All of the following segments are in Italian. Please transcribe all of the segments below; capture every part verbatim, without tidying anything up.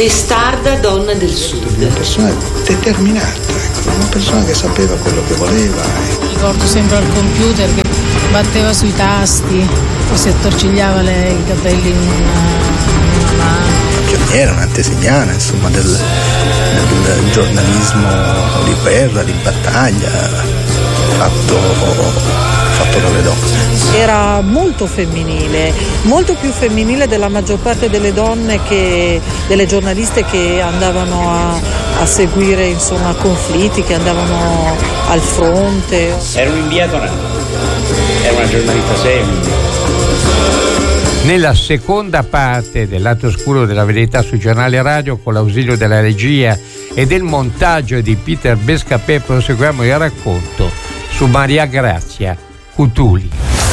testarda donna del sud. Una persona determinata, ecco, una persona che sapeva quello che voleva. Ricordo sempre al computer che batteva sui tasti o si attorcigliava le, i capelli in una, in una mano. Pioniera, un'antesignana, insomma, del, del giornalismo di guerra, di battaglia, fatto, fatto dalle donne. Era molto femminile, molto più femminile della maggior parte delle donne, che, delle giornaliste che andavano a, a seguire, insomma, conflitti, che andavano al fronte. Era un inviato nato, era una giornalista seria. Nella seconda parte del lato oscuro della verità su Giornale Radio, con l'ausilio della regia e del montaggio di Peter Bescapè, proseguiamo il racconto su Maria Grazia Cutuli.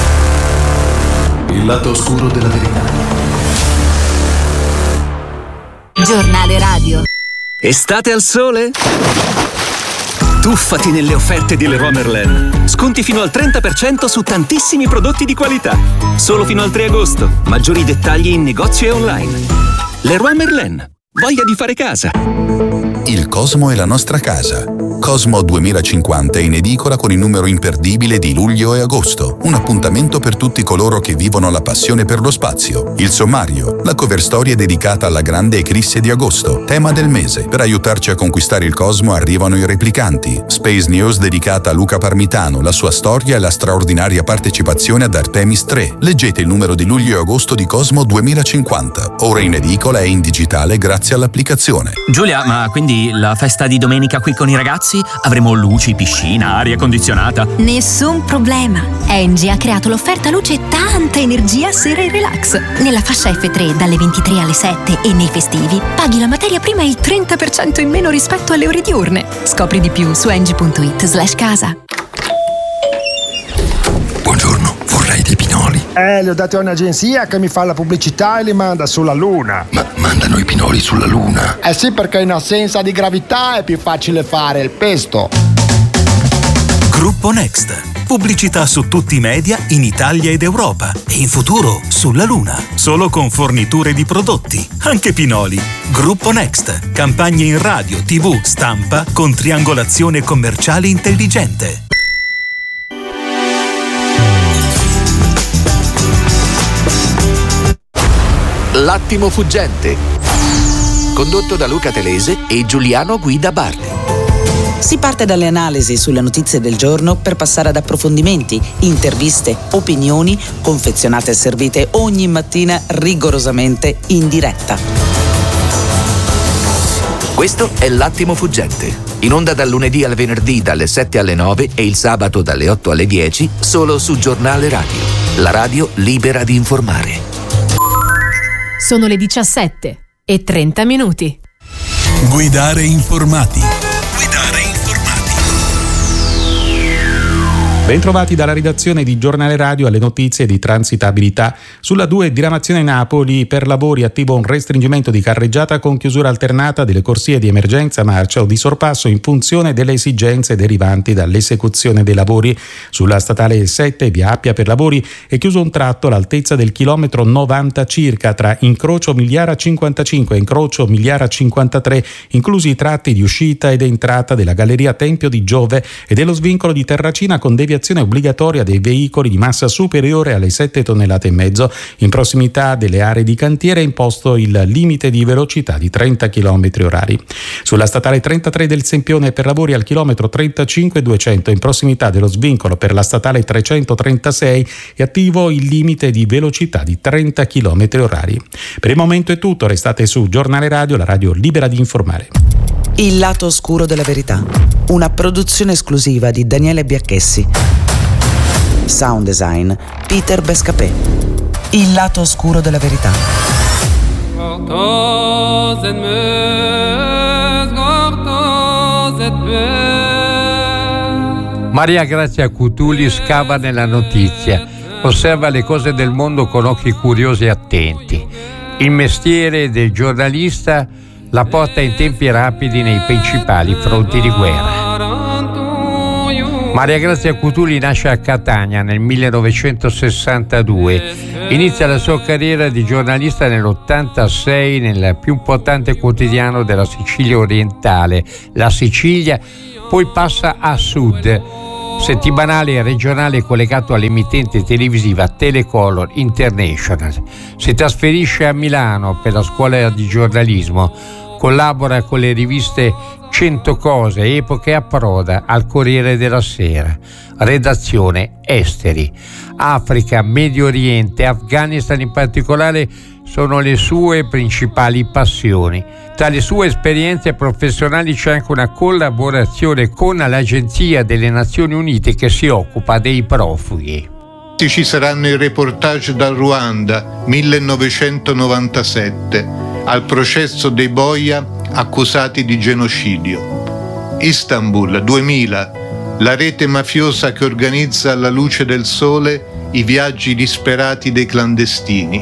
Il lato oscuro della verità. Giornale Radio. Estate al sole? Tuffati nelle offerte di Leroy Merlin. Sconti fino al trenta per cento su tantissimi prodotti di qualità. Solo fino al tre agosto. Maggiori dettagli in negozio e online. Leroy Merlin. Voglia di fare casa. Il Cosmo è la nostra casa. Cosmo duemilacinquanta è in edicola con il numero imperdibile di luglio e agosto. Un appuntamento per tutti coloro che vivono la passione per lo spazio. Il sommario, la cover storia dedicata alla grande eclisse di agosto, tema del mese. Per aiutarci a conquistare il Cosmo arrivano i replicanti. Space News dedicata a Luca Parmitano, la sua storia e la straordinaria partecipazione ad Artemis tre. Leggete il numero di luglio e agosto di Cosmo duemilacinquanta. Ora in edicola e in digitale grazie all'applicazione. Giulia, ma quindi la festa di domenica qui con i ragazzi? Avremo luci, piscina, aria condizionata? Nessun problema. Engie ha creato l'offerta luce e tanta energia sera e relax. Nella fascia F tre dalle ventitré alle sette e nei festivi paghi la materia prima il trenta per cento in meno rispetto alle ore diurne. Scopri di più su engie.it slash casa. Buongiorno, vorrei dei pinoli. Eh, li ho dati a un'agenzia che mi fa la pubblicità e li manda sulla Luna. Ma mandano i pinoli sulla Luna? Eh sì, perché in assenza di gravità è più facile fare il pesto. Gruppo Next. Pubblicità su tutti i media in Italia ed Europa. E in futuro sulla Luna. Solo con forniture di prodotti, anche pinoli. Gruppo Next. Campagne in radio, tv, stampa con triangolazione commerciale intelligente. L'attimo fuggente, condotto da Luca Telese e Giuliano Guida Bardi. Si parte dalle analisi sulle notizie del giorno per passare ad approfondimenti, interviste, opinioni, confezionate e servite ogni mattina rigorosamente in diretta. Questo è L'attimo fuggente, in onda dal lunedì al venerdì dalle sette alle nove e il sabato dalle otto alle dieci, solo su Giornale Radio, la radio libera di informare. Sono le diciassette e trenta minuti. Guidare informati. Bentrovati dalla redazione di Giornale Radio alle notizie di transitabilità. Sulla due diramazione Napoli, per lavori attivo un restringimento di carreggiata con chiusura alternata delle corsie di emergenza, marcia o di sorpasso in funzione delle esigenze derivanti dall'esecuzione dei lavori. Sulla statale sette, via Appia, per lavori è chiuso un tratto all'altezza del chilometro novanta circa tra incrocio Migliara cinquantacinque e incrocio Migliara cinquantatré, inclusi i tratti di uscita ed entrata della galleria Tempio di Giove e dello svincolo di Terracina con deviazione obbligatoria dei veicoli di massa superiore alle sette tonnellate e mezzo. In prossimità delle aree di cantiere è imposto il limite di velocità di trenta chilometri orari. Sulla statale trentatré del Sempione per lavori al chilometro trentacinque duecento, in prossimità dello svincolo per la statale trecentotrentasei, è attivo il limite di velocità di trenta chilometri orari. Per il momento è tutto, restate su Giornale Radio, la radio libera di informare. Il lato oscuro della verità. Una produzione esclusiva di Daniele Biacchessi. Sound design Peter Bescapè. Il lato oscuro della verità. Maria Grazia Cutuli scava nella notizia, osserva le cose del mondo con occhi curiosi e attenti. Il mestiere del giornalista la porta in tempi rapidi nei principali fronti di guerra. Maria Grazia Cutuli nasce a Catania nel millenovecentosessantadue. Inizia la sua carriera di giornalista nell'ottantasei nel più importante quotidiano della Sicilia orientale, La Sicilia, poi passa a Sud, settimanale regionale collegato all'emittente televisiva Telecolor International. Si trasferisce a Milano per la scuola di giornalismo, collabora con le riviste Cento Cose, Epoca e approda al Corriere della Sera. Redazione Esteri. Africa, Medio Oriente, Afghanistan in particolare sono le sue principali passioni. Tra le sue esperienze professionali c'è anche una collaborazione con l'Agenzia delle Nazioni Unite che si occupa dei profughi. Ci saranno i reportage dal Ruanda, millenovecentonovantasette, al processo dei boia accusati di genocidio. Istanbul, duemila, la rete mafiosa che organizza alla luce del sole i viaggi disperati dei clandestini.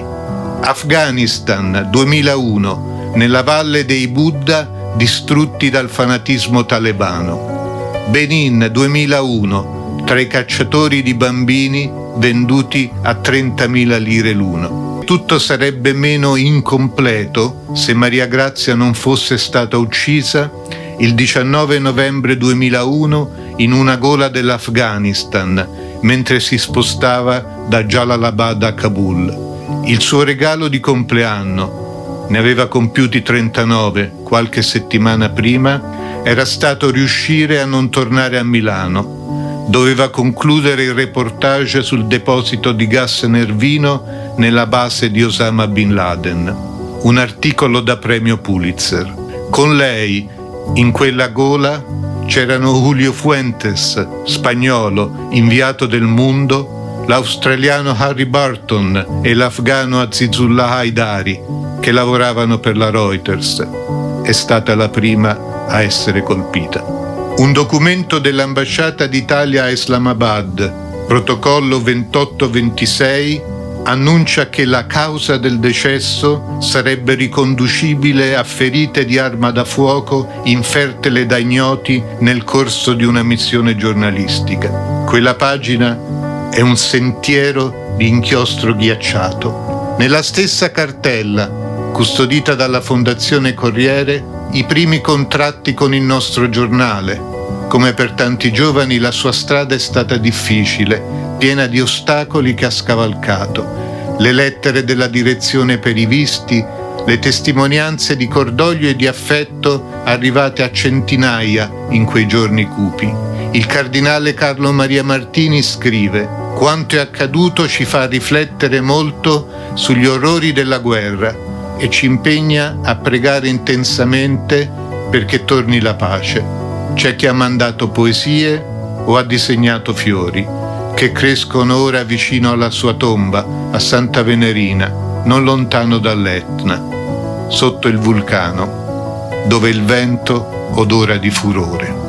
Afghanistan, duemilauno, nella valle dei Buddha distrutti dal fanatismo talebano. Benin, duemilauno, tra i cacciatori di bambini venduti a trentamila lire l'uno. Tutto sarebbe meno incompleto se Maria Grazia non fosse stata uccisa il diciannove novembre duemilauno in una gola dell'Afghanistan mentre si spostava da Jalalabad a Kabul. Il suo regalo di compleanno, ne aveva compiuti trentanove qualche settimana prima, era stato riuscire a non tornare a Milano. Doveva concludere il reportage sul deposito di gas nervino nella base di Osama Bin Laden. Un articolo da premio Pulitzer. Con lei, in quella gola, c'erano Julio Fuentes, spagnolo, inviato del Mundo, l'australiano Harry Burton e l'afgano Azizullah Haidari, che lavoravano per la Reuters. È stata la prima a essere colpita. Un documento dell'ambasciata d'Italia a Islamabad, protocollo ventotto ventisei, annuncia che la causa del decesso sarebbe riconducibile a ferite di arma da fuoco infertele da ignoti nel corso di una missione giornalistica. Quella pagina è un sentiero di inchiostro ghiacciato. Nella stessa cartella, custodita dalla Fondazione Corriere, i primi contratti con il nostro giornale. Come per tanti giovani, la sua strada è stata difficile, piena di ostacoli che ha scavalcato. Le lettere della direzione per i visti, le testimonianze di cordoglio e di affetto arrivate a centinaia in quei giorni cupi. Il cardinale Carlo Maria Martini scrive: «Quanto è accaduto ci fa riflettere molto sugli orrori della guerra e ci impegna a pregare intensamente perché torni la pace. C'è chi ha mandato poesie o ha disegnato fiori, che crescono ora vicino alla sua tomba, a Santa Venerina, non lontano dall'Etna, sotto il vulcano, dove il vento odora di furore».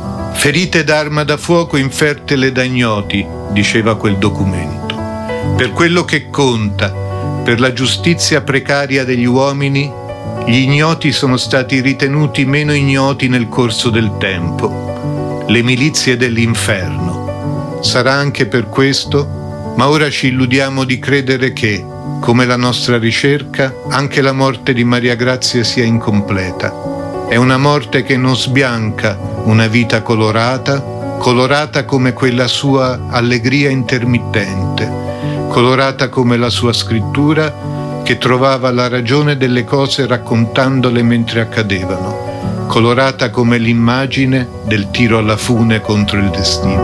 Ferite d'arma da fuoco infertele da ignoti, diceva quel documento. Per quello che conta, per la giustizia precaria degli uomini, gli ignoti sono stati ritenuti meno ignoti nel corso del tempo. Le milizie dell'inferno. Sarà anche per questo, ma ora ci illudiamo di credere che, come la nostra ricerca, anche la morte di Maria Grazia sia incompleta. È una morte che non sbianca una vita colorata, colorata come quella sua allegria intermittente, colorata come la sua scrittura che trovava la ragione delle cose raccontandole mentre accadevano, colorata come l'immagine del tiro alla fune contro il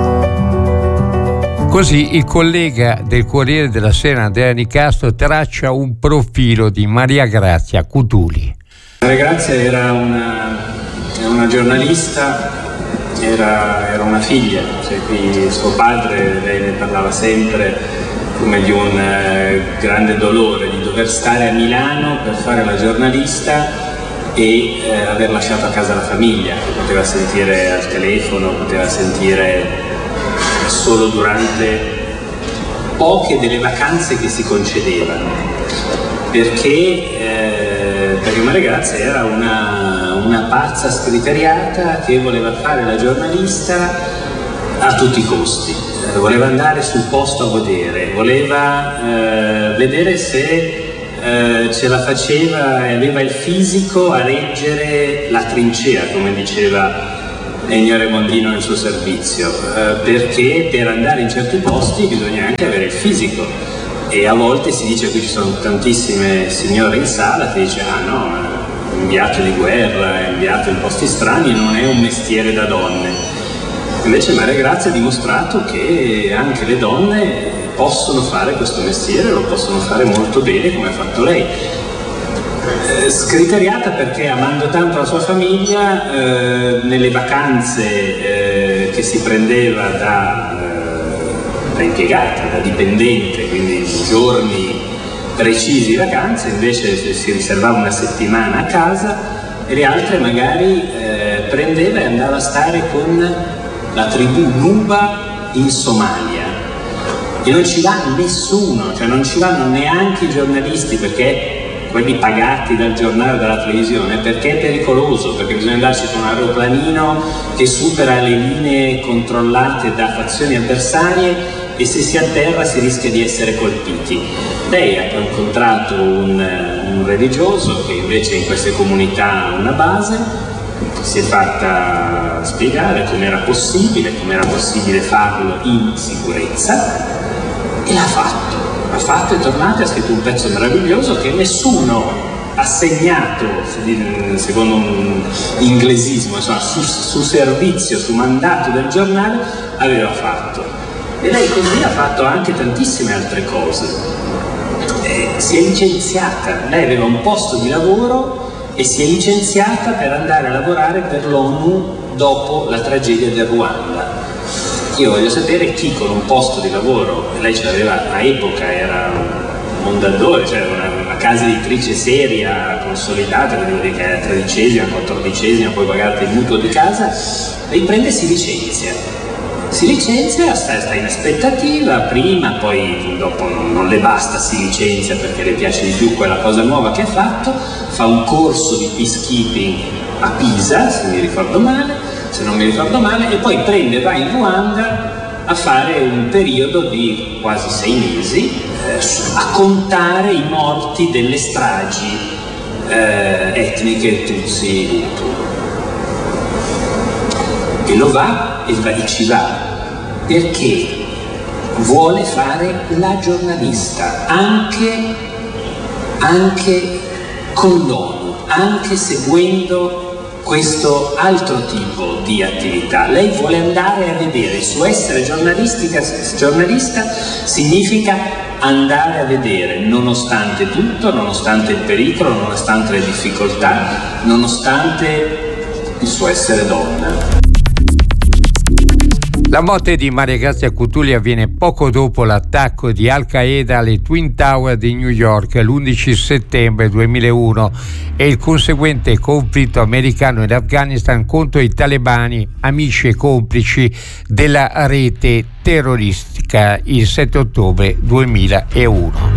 destino. Così il collega del Corriere della Sera Andrea Nicastro traccia un profilo di Maria Grazia Cutuli. Maria Grazia era una, una giornalista, era, era una figlia, cioè qui suo padre, lei ne parlava sempre come di un eh, grande dolore di dover stare a Milano per fare la giornalista e eh, aver lasciato a casa la famiglia, che poteva sentire al telefono, poteva sentire solo durante poche delle vacanze che si concedevano, perché eh, perché Maria Grazia era una, una pazza scriteriata che voleva fare la giornalista a tutti i costi. Voleva andare sul posto a godere, voleva eh, vedere se eh, ce la faceva e aveva il fisico a reggere la trincea, come diceva Ennio Remondino nel suo servizio, eh, perché per andare in certi posti bisogna anche avere il fisico, e a volte si dice, qui ci sono tantissime signore in sala, ti dice ah no, inviato di guerra, inviato in posti strani non è un mestiere da donne. Invece Maria Grazia ha dimostrato che anche le donne possono fare questo mestiere, lo possono fare molto bene come ha fatto lei. Eh, scriteriata perché, amando tanto la sua famiglia, eh, nelle vacanze eh, che si prendeva da, eh, da impiegata, da dipendente, quindi giorni precisi di vacanze, invece si riservava una settimana a casa, e le altre magari eh, prendeva e andava a stare con la tribù Nuba in Somalia, e non ci va nessuno, cioè non ci vanno neanche i giornalisti, perché quelli pagati dal giornale o dalla televisione, perché è pericoloso, perché bisogna andarci con un aeroplanino che supera le linee controllate da fazioni avversarie, e se si atterra si rischia di essere colpiti. Lei ha incontrato un, un religioso che invece in queste comunità ha una base, si è fatta spiegare come era possibile, come era possibile farlo in sicurezza, e l'ha fatto. Ha fatto, è tornato e ha scritto un pezzo meraviglioso che nessuno assegnato, secondo un inglesismo, insomma, su, su servizio, su mandato del giornale, aveva fatto. E lei così ha fatto anche tantissime altre cose. Eh, si è licenziata, lei aveva un posto di lavoro e si è licenziata per andare a lavorare per l'ONU dopo la tragedia del Ruanda. Io voglio sapere chi con un posto di lavoro, lei ce l'aveva a epoca, era un mondadore, cioè una, una casa editrice seria, consolidata, quindi vuol dire che è tredicesima, quattordicesima, poi pagate il mutuo di casa, riprende e si licenzia. Si licenzia, sta, sta in aspettativa, prima, poi dopo non, non le basta, si licenzia perché le piace di più quella cosa nuova che ha fatto, fa un corso di peacekeeping a Pisa, se mi ricordo male, se non mi ricordo male, e poi prende, va in Ruanda a fare un periodo di quasi sei mesi eh, a contare i morti delle stragi eh, etniche Tutsi Hutu. E lo va e, va, e ci va perché vuole fare la giornalista anche, anche con l'ONU, anche seguendo questo altro tipo di attività. Lei vuole andare a vedere, il suo essere giornalistica, giornalista significa andare a vedere, nonostante tutto, nonostante il pericolo, nonostante le difficoltà, nonostante il suo essere donna. La morte di Maria Grazia Cutuli avviene poco dopo l'attacco di Al-Qaeda alle Twin Tower di New York l'undici settembre duemilauno e il conseguente conflitto americano in Afghanistan contro i talebani, amici e complici della rete terroristica, il sette ottobre duemilauno.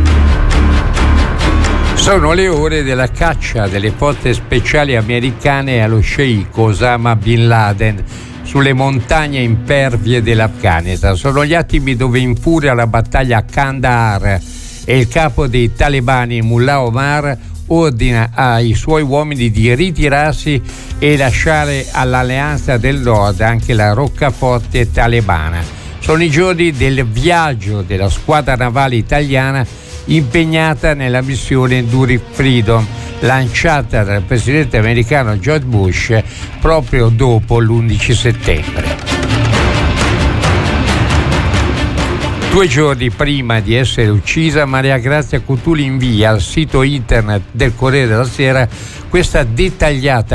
Sono le ore della caccia delle forze speciali americane allo sceicco Osama Bin Laden sulle montagne impervie dell'Afghanistan. Sono gli attimi dove infuria la battaglia a Kandahar e il capo dei talebani Mullah Omar ordina ai suoi uomini di ritirarsi e lasciare all'Alleanza del Nord anche la roccaforte talebana. Sono i giorni del viaggio della squadra navale italiana impegnata nella missione Enduring Freedom, lanciata dal presidente americano George Bush proprio dopo l'undici settembre. Due giorni prima di essere uccisa, Maria Grazia Cutuli invia al sito internet del Corriere della Sera questa dettagliata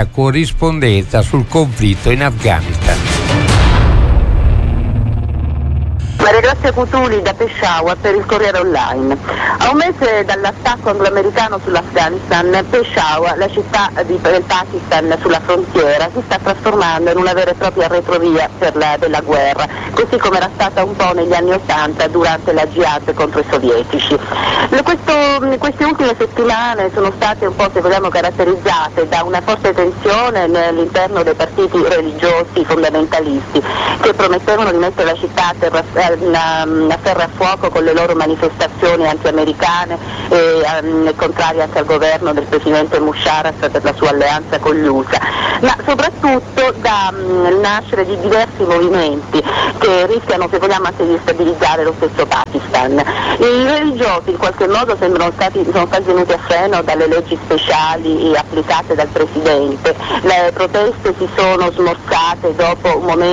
corrispondenza sul conflitto in Afghanistan. Maria Grazia Cutuli da Peshawar per il Corriere Online. A un mese dall'attacco anglo-americano sull'Afghanistan, Peshawar, la città di, del Pakistan sulla frontiera, si sta trasformando in una vera e propria retrovia per la, della guerra, così come era stata un po' negli anni Ottanta durante la jihad contro i sovietici. Le, questo, queste ultime settimane sono state un po', se vogliamo, caratterizzate da una forte tensione all'interno dei partiti religiosi fondamentalisti che promettevano di mettere la città a terra, a terra a fuoco con le loro manifestazioni anti-americane e um, contrarie anche al governo del presidente Musharraf per la sua alleanza con gli U S A, ma soprattutto da um, nascere di diversi movimenti che rischiano, se vogliamo, anche di destabilizzare lo stesso Pakistan. I religiosi in qualche modo sembrano stati, sono stati tenuti a freno dalle leggi speciali applicate dal presidente, le proteste si sono smorzate dopo un momento